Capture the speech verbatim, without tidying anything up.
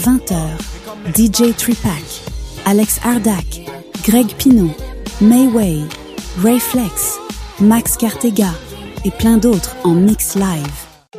vingt heures, D J Tripac, Alex Ardak, Greg Pinot, Mayway, Ray Flex, Max Cartega et plein d'autres en mix live.